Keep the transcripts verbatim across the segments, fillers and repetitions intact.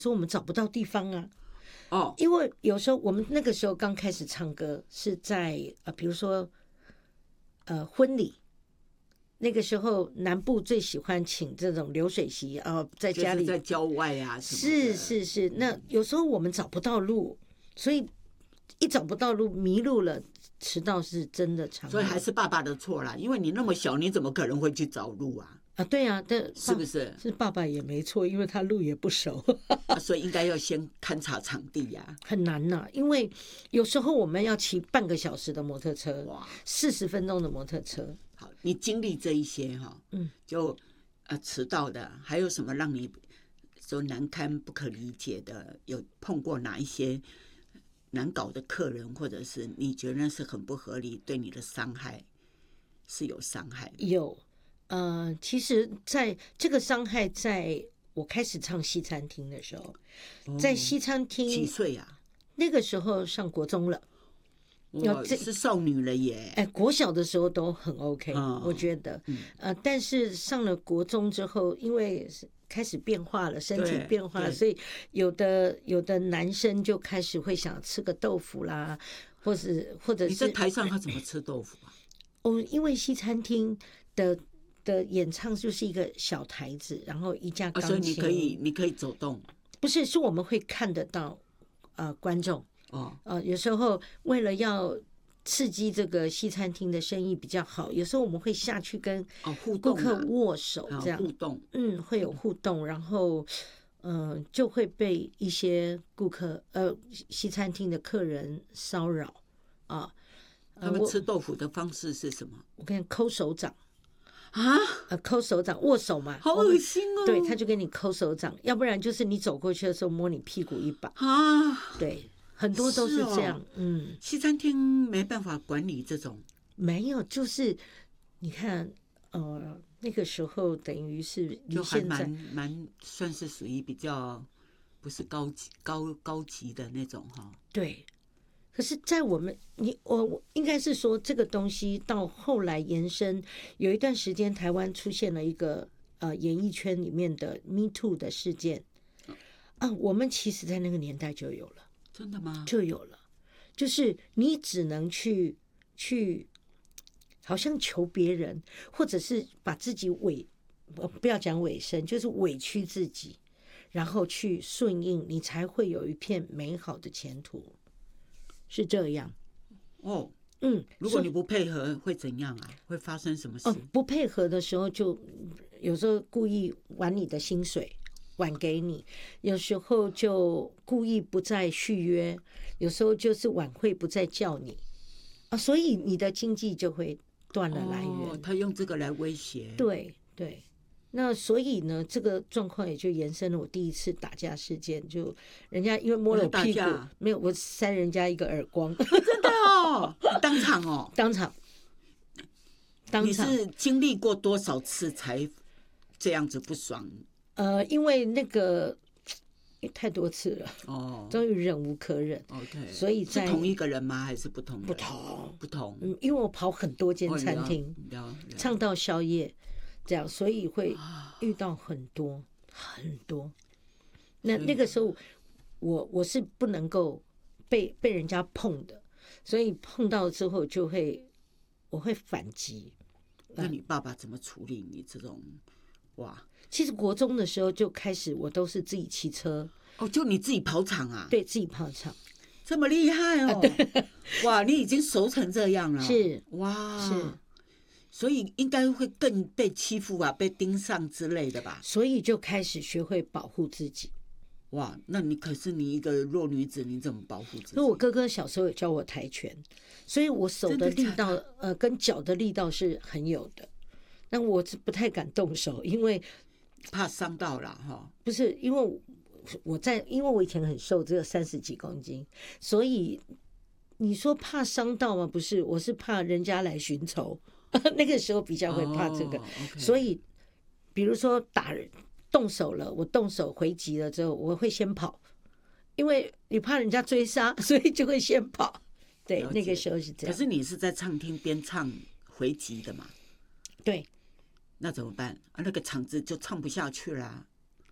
说我们找不到地方啊。 哦， 因为有时候我们那个时候刚开始唱歌是在呃，比如说呃婚礼，那个时候南部最喜欢请这种流水席啊、呃，在家里、 就是、在郊外啊什么的。是是是，那有时候我们找不到路，所以一找不到路迷路了，迟到是真的常。 所以还是爸爸的错啦，因为你那么小，你怎么可能会去找路啊？ 啊，对啊，但是不是？ 是爸爸也没错，因为他路也不熟， 啊、所以应该要先勘察场地呀、啊。 很难呐、啊，因为有时候我们要骑半个小时的摩托车，哇，四十分钟的摩托车。 好，你经历这一些哈，嗯，就呃迟到的，还有什么让你说难堪、不可理解的？有碰过哪一些难搞的客人，或者是你觉得是很不合理，对你的伤害是有伤害的？ 有。呃，其实在这个伤害，在我开始唱西餐厅的时候，哦、在西餐厅几岁呀、啊？ 那个时候上国中了， 我是少女了耶！ 哎，国小的时候都很 OK，、哦、我觉得、嗯，呃，但是上了国中之后，因为开始变化了，身体变化了，所以有的有的男生就开始会想吃个豆腐啦，或者或者是你在台上他怎么吃豆腐啊？ 哦，因为西餐厅的。的演唱就是一个小台子，然后一架钢琴、啊， 所以你可以你可以走动， 不是，是我们会看得到呃观众哦，呃有时候为了要刺激这个西餐厅的生意比较好，有时候我们会下去跟顾客握手，这样、 哦、互动， 嗯，会有互动，然后嗯、呃、就会被一些顾客呃西餐厅的客人骚扰啊。 他们吃豆腐的方式是什么？ 我跟你抠手掌。 啊， 呃，抠手掌，握手嘛， 好恶心哦！ 对，他就给你抠手掌，要不然就是你走过去的时候摸你屁股一把啊， 对，很多都是这样。 哦、 嗯， 西餐厅没办法管理这种， 没有，就是你看，呃，那个时候等于是就还蛮蛮算是属于比较不是高级高高级的那种哈。 对。可是，在我们你我我应该是说，这个东西到后来延伸，有一段时间台湾出现了一个呃演艺圈里面的 Me Too 的事件啊，我们其实在那个年代就有了， 真的吗？ 就有了，就是你只能去去，好像求别人，或者是把自己委不要讲委身，就是委屈自己，然后去顺应，你才会有一片美好的前途。是这样哦， 嗯， 如果你不配合会怎样啊？会发生什么事？ 哦，不配合的时候就有时候故意晚你的薪水，晚给你；有时候就故意不再续约，有时候就是晚会不再叫你啊，所以你的经济就会断了来源。 哦，他用这个来威胁。 对对。那所以呢，这个状况也就延伸了我第一次打架事件，就人家因为摸了我屁股，没有，我扇人家一个耳光， 真的哦，当场哦， 当场，当场。 你是经历过多少次才这样子不爽？ 呃，因为那个太多次了， 哦， 终于忍无可忍。 OK， 所以在是同一个人吗？还是不同人？ 不同， 不同。 嗯，因为我跑很多间餐厅， 哦、 唱到宵夜。这样，所以会遇到很多很多。那那个时候，我我是不能够被被人家碰的，所以碰到之后就会我会反击。 那你爸爸怎么处理你这种？哇， 其实国中的时候就开始，我都是自己骑车。 哦，就你自己跑场啊？ 对，自己跑场， 这么厉害哦！ 啊、 哇，你已经熟成这样了。 是哇， 是。 所以应该会更被欺负啊，被盯上之类的吧？ 所以就开始学会保护自己。 哇，那你可是你一个弱女子，你怎么保护自己？ 因为我哥哥小时候也教我跆拳，所以我手的力道，呃，跟脚的力道是很有的。但我是不太敢动手，因为怕伤到了哈。 不是，因为我在，因为我以前很瘦，只有三十几公斤，所以你说怕伤到吗？不是，我是怕人家来寻仇。那个时候比较会怕这个， oh, okay. 所以比如说打人动手了，我动手回击了之后，我会先跑，因为你怕人家追杀，所以就会先跑。对，那个时候是这样。 可是你是在唱厅边唱回击的嘛？ 对。 那怎么办啊？那个场子就唱不下去啦。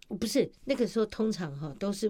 不是那个时候通常哈都是